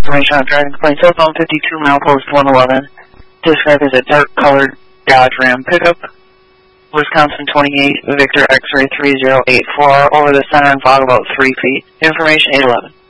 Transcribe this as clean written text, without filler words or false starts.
information on driving complaint. Cell phone 52 milepost 111. Described as a dark-colored Dodge Ram pickup. Wisconsin 28, Victor X-ray 3084, over the center and fog about 3 feet. Information 811.